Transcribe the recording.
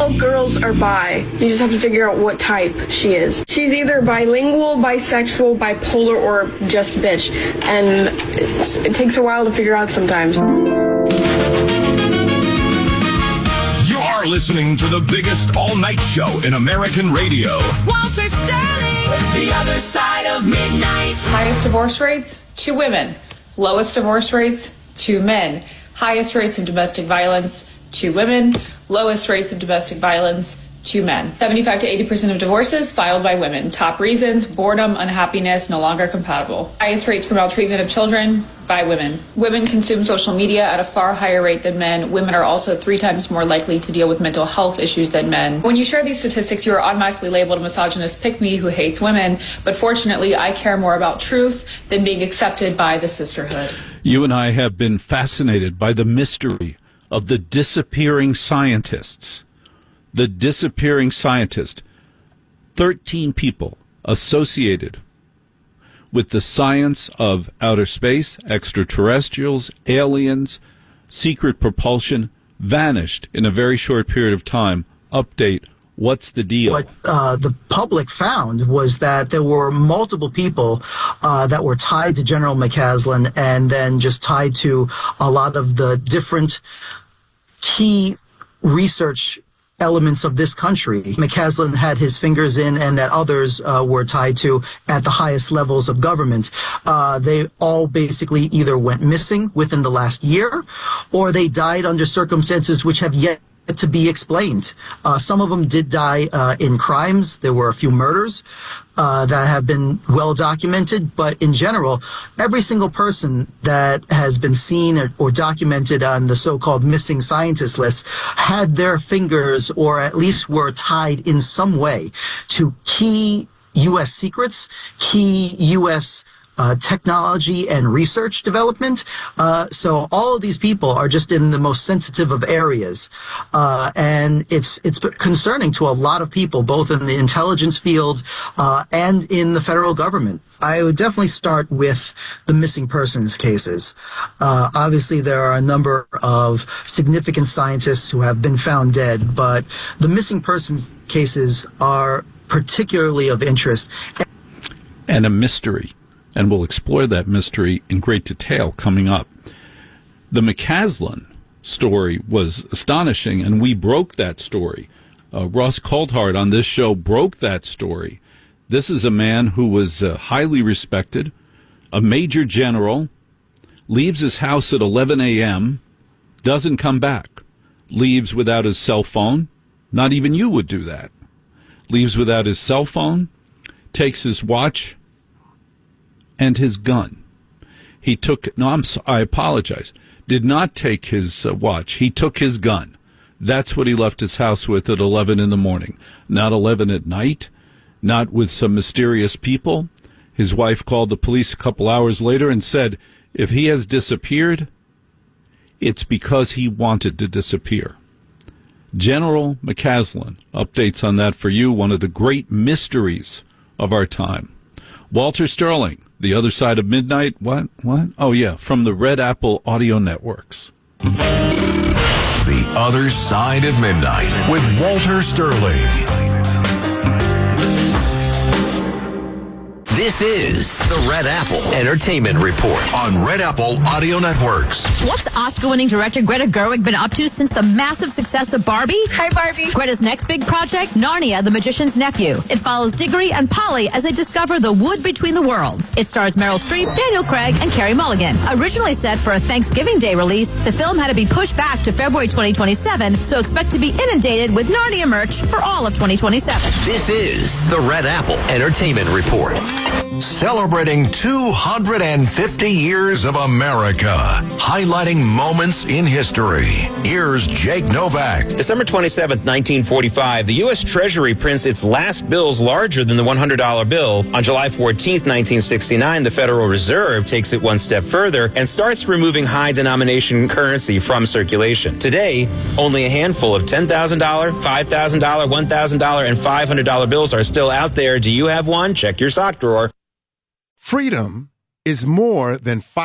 All girls are bi. You just have to figure out what type she is. She's either bilingual, bisexual, bipolar, or just bitch. And it takes a while to figure out sometimes. You're listening to the biggest all-night show in American radio. Walter Sterling, The Other Side of Midnight. Highest divorce rates, 2 women. Lowest divorce rates, 2 men. Highest rates of domestic violence, 2 women. Lowest rates of domestic violence, 2 men. 75 to 80% of divorces filed by women. Top reasons: boredom, unhappiness, no longer compatible. Highest rates for maltreatment of children by women. Women consume social media at a far higher rate than men. Women are also 3 times more likely to deal with mental health issues than men. When you share these statistics, you are automatically labeled a misogynist pick-me who hates women. But fortunately, I care more about truth than being accepted by the sisterhood. You and I have been fascinated by the mystery of the disappearing scientists. The disappearing scientist. 13 people associated with the science of outer space, extraterrestrials, aliens, secret propulsion, vanished in a very short period of time. Update. What's the deal? What the public found was that there were multiple people that were tied to General McCaslin and then just tied to a lot of the different key research elements of this country. McCaslin had his fingers in, and that others were tied to at the highest levels of government. They all basically either went missing within the last year, or they died under circumstances which have yet to be explained. Some of them did die in crimes. There were a few murders that have been well documented, but in general, every single person that has been seen or documented on the so-called missing scientist list had their fingers, or at least were tied in some way to key U.S. secrets, key U.S. Technology and research development. So all of these people are just in the most sensitive of areas. And it's concerning to a lot of people, both in the intelligence field and in the federal government. I would definitely start with the missing persons cases. Obviously, there are a number of significant scientists who have been found dead, but the missing persons cases are particularly of interest. And a mystery. And we'll explore that mystery in great detail coming up. The McCaslin story was astonishing, and we broke that story. Ross Coulthard on this show broke that story. This is a man who was highly respected, a major general, leaves his house at 11 a.m., doesn't come back, leaves without his cell phone. Not even you would do that. Leaves without his cell phone, takes his watch and his gun. He took, I apologize, did not take his watch. He took his gun. That's what he left his house with at 11 in the morning. Not 11 at night, not with some mysterious people. His wife called the police a couple hours later and said, if he has disappeared, it's because he wanted to disappear. General McCaslin, updates on that for you, one of the great mysteries of our time. Walter Sterling, The Other Side of Midnight. What? Oh, yeah, from the Red Apple Audio Networks. The Other Side of Midnight with Walter Sterling. This is the Red Apple Entertainment Report on Red Apple Audio Networks. What's Oscar-winning director Greta Gerwig been up to since the massive success of Barbie? Hi, Barbie. Greta's next big project, Narnia, the Magician's Nephew. It follows Diggory and Polly as they discover the wood between the worlds. It stars Meryl Streep, Daniel Craig, and Carey Mulligan. Originally set for a Thanksgiving Day release, the film had to be pushed back to February 2027, so expect to be inundated with Narnia merch for all of 2027. This is the Red Apple Entertainment Report. Celebrating 250 years of America, highlighting moments in history. Here's Jake Novak. December 27th, 1945, the U.S. Treasury prints its last bills larger than the $100 bill. On July 14th, 1969, the Federal Reserve takes it one step further and starts removing high-denomination currency from circulation. Today, only a handful of $10,000, $5,000, $1,000, and $500 bills are still out there. Do you have one? Check your sock drawer. Freedom is more than